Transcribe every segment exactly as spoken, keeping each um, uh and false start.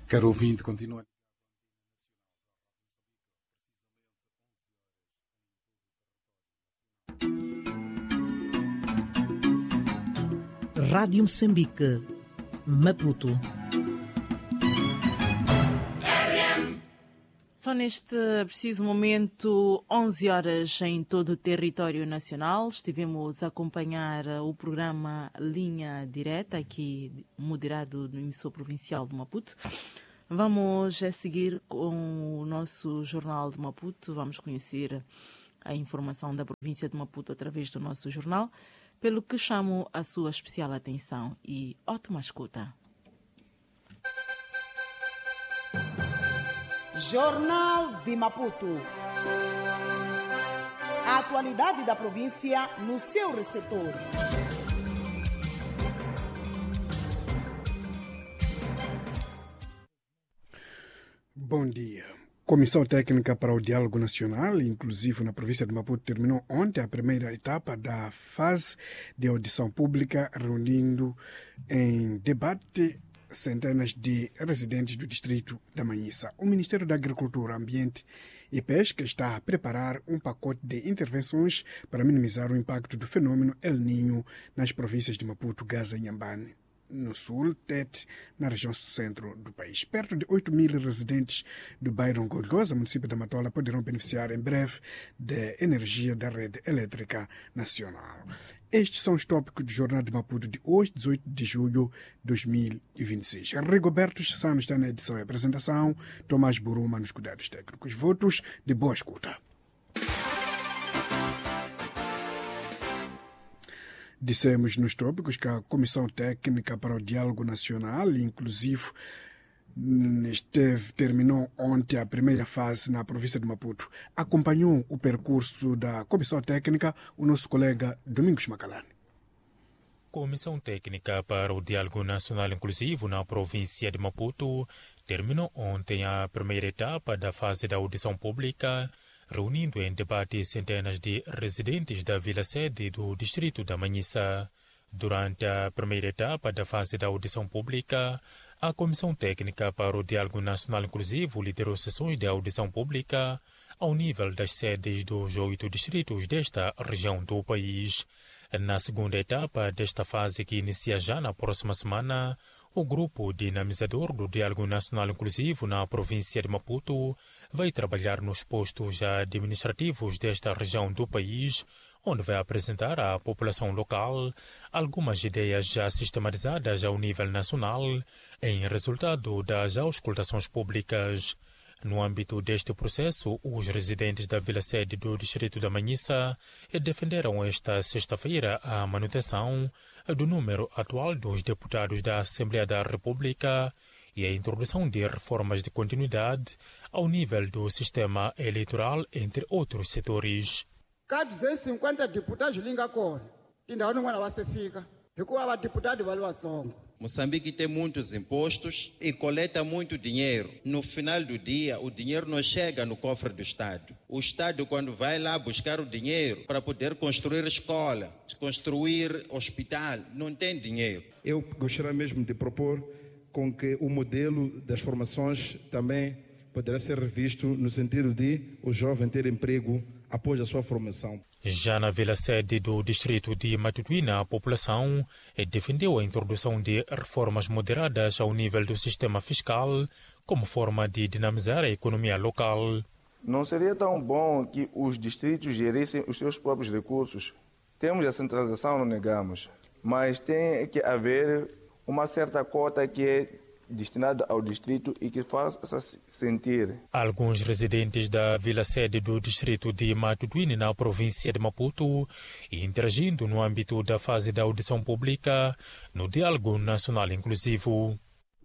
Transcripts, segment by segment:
Caro ouvinte, continua. Rádio Moçambique, Maputo. Só neste preciso momento, onze horas em todo o território nacional. Estivemos a acompanhar o programa Linha Direta, aqui moderado no emissor provincial de Maputo. Vamos a seguir com o nosso jornal de Maputo. Vamos conhecer a informação da província de Maputo através do nosso jornal, pelo que chamo a sua especial atenção e ótima escuta. Jornal de Maputo. A atualidade da província no seu receptor. Bom dia. Comissão Técnica para o Diálogo Nacional, inclusivo na província de Maputo, terminou ontem a primeira etapa da fase de audição pública, reunindo em debate centenas de residentes do distrito da Manhissa. O Ministério da Agricultura, Ambiente e Pesca está a preparar um pacote de intervenções para minimizar o impacto do fenômeno El Niño nas províncias de Maputo, Gaza e Inhambane, no sul, Tete, na região centro do país. Perto de oito mil residentes do bairro Golgosa, município da Matola, poderão beneficiar em breve da energia da rede elétrica nacional. Estes são os tópicos do Jornal de Maputo de hoje, dezoito de julho de dois mil e vinte e seis. Rigoberto Chissano está na edição e apresentação, Tomás Buruma nos cuidados técnicos. Votos de boa escuta. Dissemos nos tópicos que a Comissão Técnica para o Diálogo Nacional, inclusivo, esteve, terminou ontem a primeira fase na província de Maputo. Acompanhou o percurso da Comissão Técnica o nosso colega Domingos Macalani. Comissão Técnica para o Diálogo Nacional Inclusivo na província de Maputo terminou ontem a primeira etapa da fase da audição pública, reunindo em debate centenas de residentes da vila-sede do distrito da Manhissa. Durante a primeira etapa da fase da audição pública, a Comissão Técnica para o Diálogo Nacional Inclusivo liderou sessões de audição pública ao nível das sedes dos oito distritos desta região do país. Na segunda etapa desta fase, que inicia já na próxima semana, o grupo dinamizador do Diálogo Nacional Inclusivo na província de Maputo vai trabalhar nos postos administrativos desta região do país, onde vai apresentar à população local algumas ideias já sistematizadas ao nível nacional, em resultado das auscultações públicas. No âmbito deste processo, os residentes da vila-sede do distrito da Manhissa defenderam esta sexta-feira a manutenção do número atual dos deputados da Assembleia da República e a introdução de reformas de continuidade ao nível do sistema eleitoral, entre outros setores. Ka duzentos e cinquenta deputados linga kona tindhawu tin'wana va se fika hikuva vadeputati va le vatsongo. Moçambique tem muitos impostos e coleta muito dinheiro. No final do dia, o dinheiro não chega no cofre do Estado. O Estado, quando vai lá buscar o dinheiro para poder construir escola, construir hospital, não tem dinheiro. Eu gostaria mesmo de propor com que o modelo das formações também poderá ser revisto no sentido de o jovem ter emprego após a sua formação. Já na vila-sede do distrito de Matutuína, a população defendeu a introdução de reformas moderadas ao nível do sistema fiscal como forma de dinamizar a economia local. Não seria tão bom que os distritos gerissem os seus próprios recursos? Temos a centralização, não negamos, mas tem que haver uma certa cota que é destinada ao distrito e que faça sentir. Alguns residentes da vila-sede do distrito de Matutuíne, na província de Maputo, interagindo no âmbito da fase da audição pública no Diálogo Nacional Inclusivo.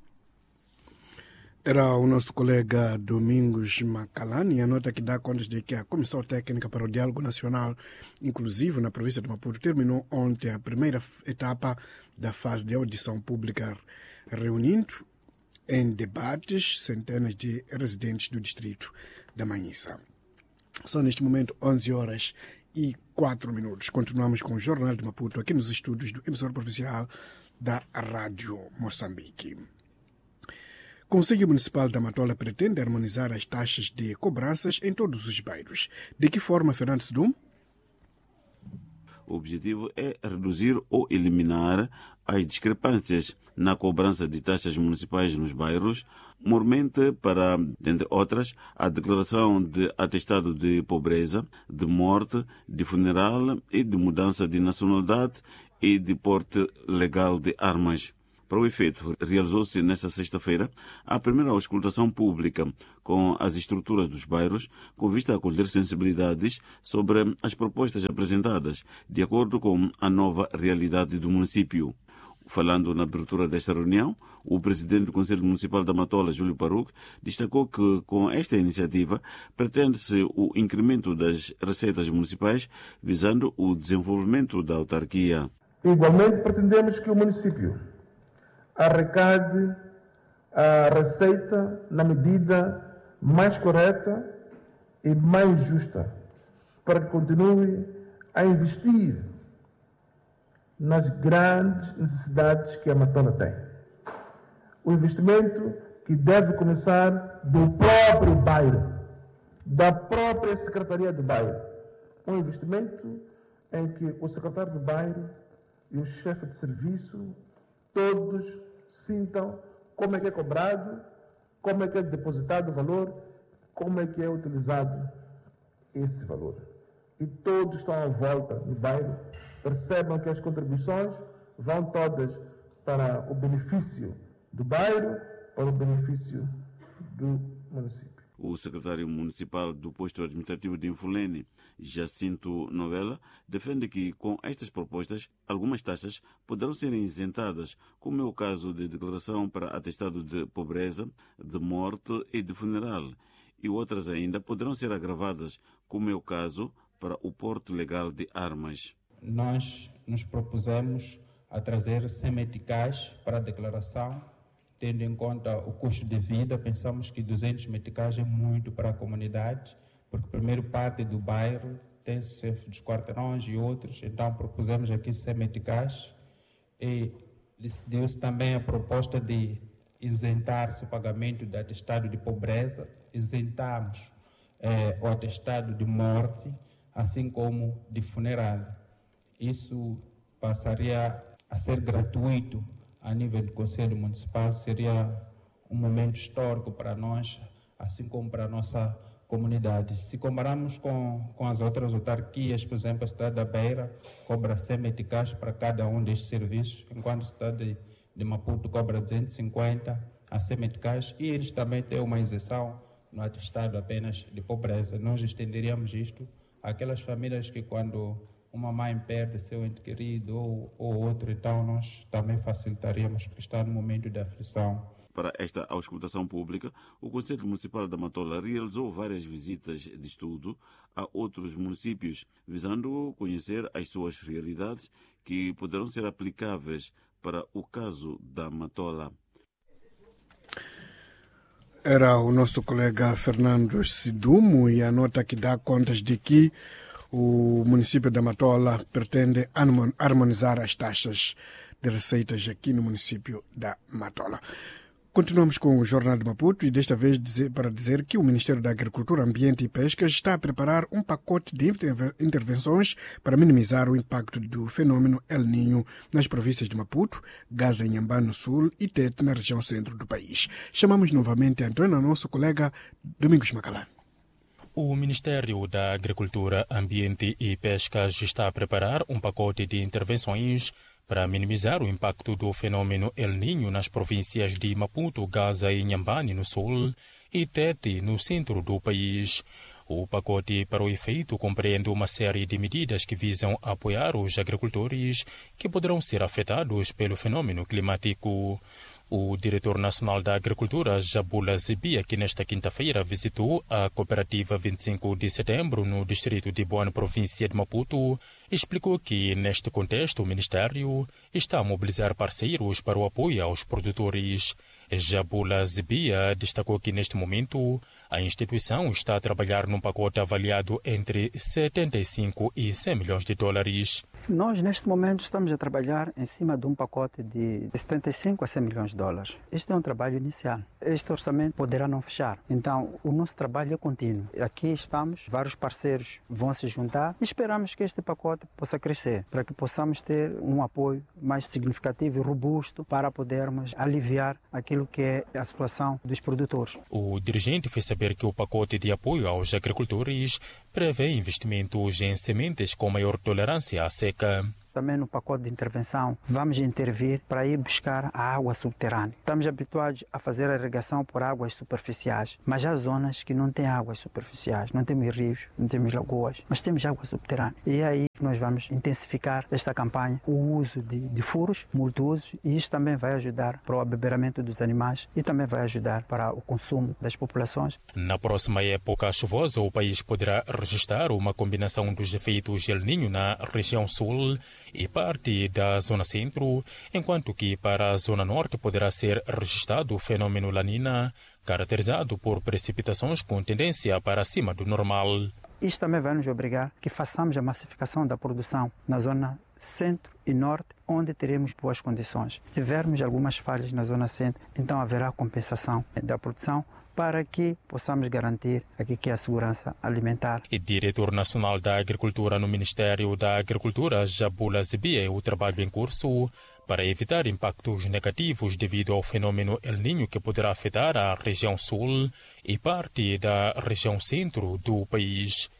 Era o nosso colega Domingos Macalani, a nota que dá conta de que a Comissão Técnica para o Diálogo Nacional Inclusivo na província de Maputo terminou ontem a primeira etapa da fase de audição pública, reunindo em debates centenas de residentes do distrito da Manhissa. São neste momento onze horas e quatro minutos. Continuamos com o Jornal de Maputo aqui nos estúdios do emissor provincial da Rádio Moçambique. O Conselho Municipal da Matola pretende harmonizar as taxas de cobranças em todos os bairros. De que forma, Fernando Sidum? O objetivo é reduzir ou eliminar as discrepâncias na cobrança de taxas municipais nos bairros, mormente para, entre outras, a declaração de atestado de pobreza, de morte, de funeral e de mudança de nacionalidade e de porte legal de armas. Para o efeito, realizou-se nesta sexta-feira a primeira auscultação pública com as estruturas dos bairros, com vista a colher sensibilidades sobre as propostas apresentadas, de acordo com a nova realidade do município. Falando na abertura desta reunião, o presidente do Conselho Municipal da Matola, Júlio Paruc, destacou que com esta iniciativa pretende-se o incremento das receitas municipais, visando o desenvolvimento da autarquia. Igualmente, pretendemos que o município arrecade a receita na medida mais correta e mais justa, para que continue a investir nas grandes necessidades que a Matola tem. O investimento que deve começar do próprio bairro, da própria Secretaria do Bairro. Um investimento em que o secretário do bairro e o chefe de serviço todos sintam como é que é cobrado, como é que é depositado o valor, como é que é utilizado esse valor. E todos que estão à volta no bairro percebam que as contribuições vão todas para o benefício do bairro, para o benefício do município. O secretário municipal do posto administrativo de Infulene, Jacinto Novella, defende que com estas propostas algumas taxas poderão ser isentadas, como é o caso de declaração para atestado de pobreza, de morte e de funeral, e outras ainda poderão ser agravadas, como é o caso para o porte legal de armas. Nós nos propusemos a trazer cem meticais para a declaração, tendo em conta o custo de vida. Pensamos que duzentos meticais é muito para a comunidade, porque primeiro parte do bairro tem chefe dos quarteirões e outros, então propusemos aqui cem meticais e decidiu-se também a proposta de isentar-se o pagamento do atestado de pobreza, isentamos eh, o atestado de morte, assim como de funeral. Isso passaria a ser gratuito a nível do Conselho Municipal, seria um momento histórico para nós, assim como para a nossa comunidade. Se compararmos com, com as outras autarquias, por exemplo, a cidade da Beira cobra cem meticais para cada um destes serviços, enquanto a cidade de, de Maputo cobra duzentos e cinquenta a cem meticais, e eles também têm uma isenção no atestado apenas de pobreza. Nós estenderíamos isto àquelas famílias que, quando uma mãe perde seu ente querido ou, ou outro, então nós também facilitaríamos, porque está no momento de aflição. Para esta auscultação pública, o Conselho Municipal da Matola realizou várias visitas de estudo a outros municípios, visando conhecer as suas realidades que poderão ser aplicáveis para o caso da Matola. Era o nosso colega Fernando Sidumo, e a nota que dá contas de que o município da Matola pretende harmonizar as taxas de receitas aqui no município da Matola. Continuamos com o Jornal de Maputo e desta vez dizer, para dizer que o Ministério da Agricultura, Ambiente e Pesca está a preparar um pacote de intervenções para minimizar o impacto do fenômeno El Niño nas províncias de Maputo, Gaza e Inhambane no sul e Tete na região centro do país. Chamamos novamente Antônio, nosso colega Domingos Macalá. O Ministério da Agricultura, Ambiente e Pesca está a preparar um pacote de intervenções para minimizar o impacto do fenômeno El Niño nas províncias de Maputo, Gaza e Inhambane no sul e Tete no centro do país. O pacote para o efeito compreende uma série de medidas que visam apoiar os agricultores que poderão ser afetados pelo fenômeno climático. O diretor nacional da Agricultura, Jabula Zibia, que nesta quinta-feira visitou a cooperativa vinte e cinco de setembro no distrito de Boane, província de Maputo, explicou que, neste contexto, o Ministério está a mobilizar parceiros para o apoio aos produtores. Jabula Zibia destacou que, neste momento, a instituição está a trabalhar num pacote avaliado entre setenta e cinco e cem milhões de dólares. Nós, neste momento, estamos a trabalhar em cima de um pacote de setenta e cinco a cem milhões de dólares. Este é um trabalho inicial. Este orçamento poderá não fechar. Então, o nosso trabalho é contínuo. Aqui estamos, vários parceiros vão se juntar e esperamos que este pacote possa crescer, para que possamos ter um apoio mais significativo e robusto para podermos aliviar aquilo que é a situação dos produtores. O dirigente fez saber que o pacote de apoio aos agricultores prevê investimentos em sementes com maior tolerância à seca. Também no pacote de intervenção vamos intervir para ir buscar a água subterrânea. Estamos habituados a fazer a irrigação por águas superficiais, mas há zonas que não têm águas superficiais, não temos rios, não temos lagoas, mas temos água subterrânea. E é aí que nós vamos intensificar esta campanha, o uso de, de furos multiusos, e isso também vai ajudar para o abeberamento dos animais e também vai ajudar para o consumo das populações. Na próxima época chuvosa, o país poderá registrar uma combinação dos efeitos El Niño na região sul e parte da zona centro, enquanto que para a zona norte poderá ser registrado o fenômeno La Nina, caracterizado por precipitações com tendência para cima do normal. Isto também vai nos obrigar que façamos a massificação da produção na zona centro e norte, onde teremos boas condições. Se tivermos algumas falhas na zona centro, então haverá compensação da produção para que possamos garantir aqui que é a segurança alimentar. O diretor nacional da Agricultura no Ministério da Agricultura, Jabula Zebia, o trabalho em curso para evitar impactos negativos devido ao fenômeno El Niño que poderá afetar a região sul e parte da região centro do país.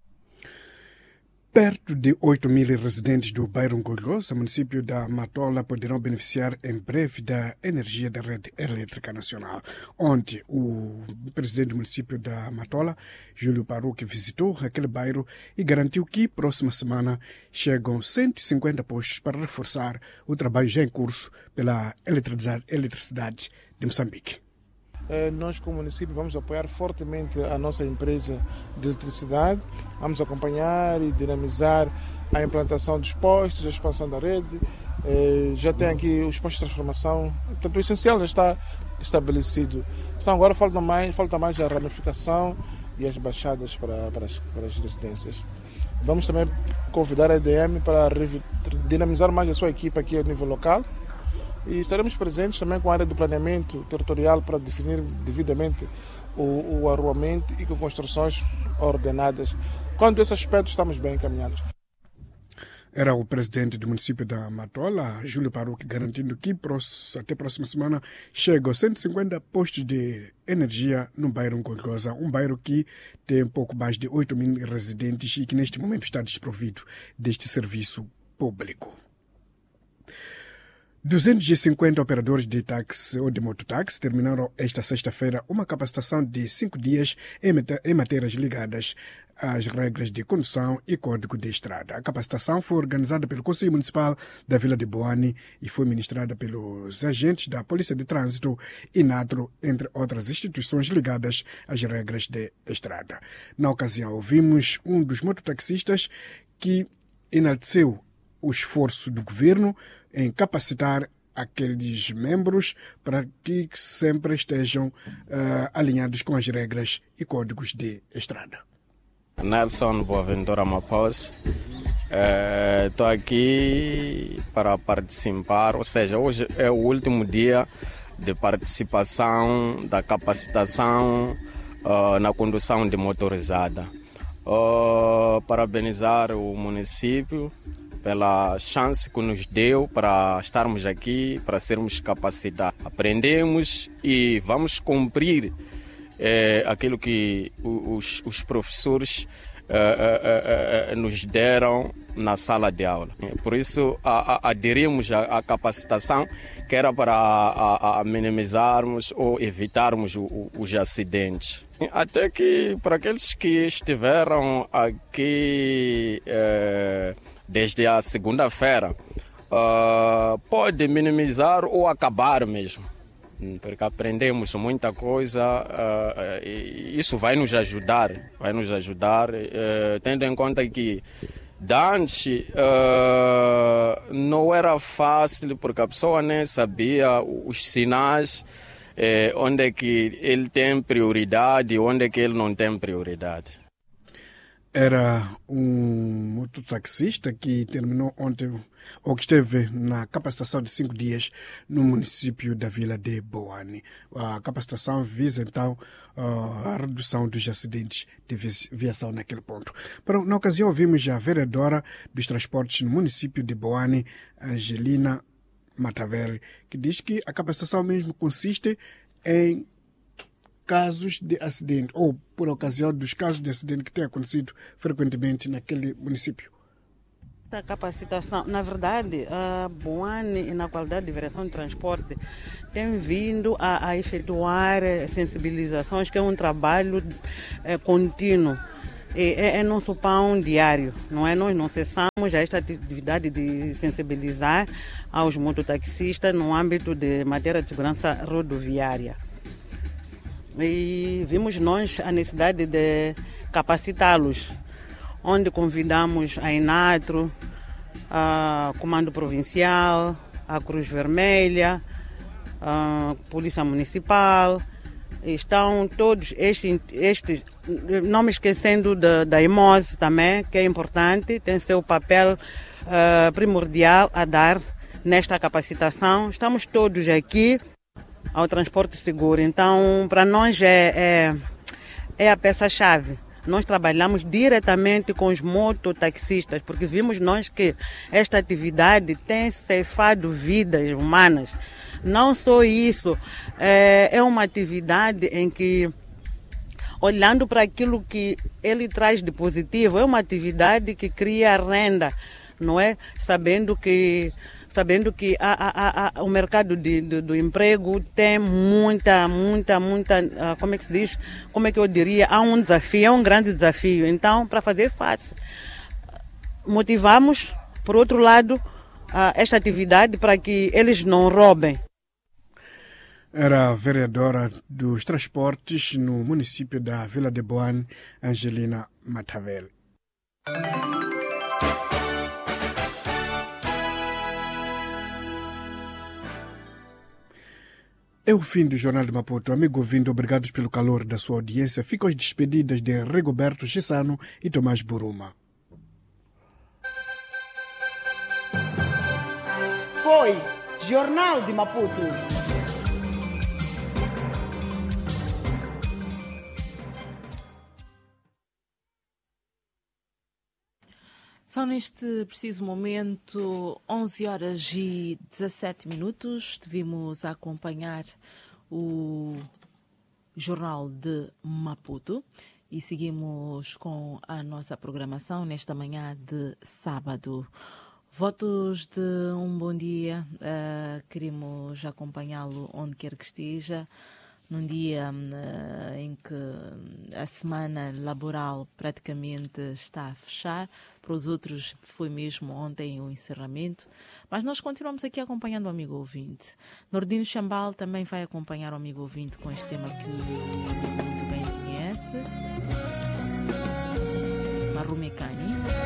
Perto de oito mil residentes do bairro Ngolhosa, município da Matola, poderão beneficiar em breve da energia da rede elétrica nacional. Ontem, o presidente do município da Matola, Júlio Paruque, visitou aquele bairro e garantiu que, próxima semana, chegam cento e cinquenta postos para reforçar o trabalho já em curso pela eletricidade, eletricidade de Moçambique. Nós, como município, vamos apoiar fortemente a nossa empresa de eletricidade, vamos acompanhar e dinamizar a implantação dos postos, a expansão da rede. Já tem aqui os postos de transformação, portanto o essencial já está estabelecido. Então agora falta mais, falta mais a ramificação e as baixadas para, para, as, para as residências. Vamos também convidar a E D M para dinamizar mais a sua equipe aqui a nível local. E estaremos presentes também com a área de planeamento territorial para definir devidamente o, o arruamento e com construções ordenadas. Quanto a esse aspecto, estamos bem encaminhados. Era o presidente do município da Matola, Júlio Paruque, garantindo que até a próxima semana chegam cento e cinquenta postos de energia no bairro Ngolhosa, um bairro que tem pouco mais de oito mil residentes e que neste momento está desprovido deste serviço público. duzentos e cinquenta operadores de táxi ou de mototáxi terminaram esta sexta-feira uma capacitação de cinco dias em matérias ligadas às regras de condução e código de estrada. A capacitação foi organizada pelo Conselho Municipal da Vila de Boane e foi ministrada pelos agentes da Polícia de Trânsito e Natro, entre outras instituições ligadas às regras de estrada. Na ocasião, ouvimos um dos mototaxistas que enalteceu o esforço do governo em capacitar aqueles membros para que sempre estejam uh, alinhados com as regras e códigos de estrada. Nelson Boaventura Mapos, estou uh, aqui para participar, ou seja, hoje é o último dia de participação da capacitação uh, na condução de motorizada. Uh, parabenizar o município pela chance que nos deu para estarmos aqui, para sermos capacitados. Aprendemos e vamos cumprir eh, aquilo que os, os professores eh, eh, nos deram na sala de aula. Por isso, a, a, aderimos à, à capacitação, que era para a, a minimizarmos ou evitarmos o, o, os acidentes. Até que, para aqueles que estiveram aqui Eh, desde a segunda-feira, uh, pode minimizar ou acabar mesmo, porque aprendemos muita coisa uh, e isso vai nos ajudar, vai nos ajudar, uh, tendo em conta que antes uh, não era fácil, porque a pessoa nem sabia os sinais, uh, onde é que ele tem prioridade e onde é que ele não tem prioridade. Era um mototaxista que terminou ontem, ou que esteve na capacitação de cinco dias no município da Vila de Boane. A capacitação visa, então, a redução dos acidentes de viação naquele ponto. Para, na ocasião, ouvimos a vereadora dos transportes no município de Boane, Angelina Matavel, que diz que a capacitação mesmo consiste em casos de acidente, ou por ocasião dos casos de acidente que têm acontecido frequentemente naquele município. A capacitação, na verdade, a Boane, na qualidade de direção de transporte, tem vindo a, a efetuar sensibilizações, que é um trabalho é, contínuo. É, é nosso pão diário, não é? Nós não cessamos esta atividade de sensibilizar aos mototaxistas no âmbito de matéria de segurança rodoviária. E vimos nós a necessidade de capacitá-los, onde convidamos a Inatro, a Comando Provincial, a Cruz Vermelha, a Polícia Municipal. Estão todos estes, estes não me esquecendo da, da I M O S também, que é importante, tem seu papel uh, primordial a dar nesta capacitação. Estamos todos aqui ao transporte seguro. Então, para nós é, é, é a peça-chave. Nós trabalhamos diretamente com os mototaxistas, porque vimos nós que esta atividade tem ceifado vidas humanas. Não só isso, é, é uma atividade em que, olhando para aquilo que ele traz de positivo, é uma atividade que cria renda, não é? Sabendo que sabendo que a, a, a, o mercado de, de, do emprego tem muita, muita, muita, como é que se diz, como é que eu diria, há um desafio, é um grande desafio. Então, para fazer face, motivamos, por outro lado, esta atividade para que eles não roubem. Era a vereadora dos transportes no município da Vila de Boane, Angelina Matavel. É o fim do Jornal de Maputo. Amigo ouvinte, obrigados pelo calor da sua audiência. Ficam as despedidas de Rigoberto Chissano e Tomás Buruma. Foi Jornal de Maputo. São neste preciso momento onze horas e dezassete minutos. Devíamos acompanhar o Jornal de Maputo e seguimos com a nossa programação nesta manhã de sábado. Votos de um bom dia. Uh, queremos acompanhá-lo onde quer que esteja. Num dia uh, em que a semana laboral praticamente está a fechar. Para os outros foi mesmo ontem o encerramento. Mas nós continuamos aqui acompanhando o amigo ouvinte. Nordino Chambal também vai acompanhar o amigo ouvinte com este tema que muito bem conhece. Marumecani.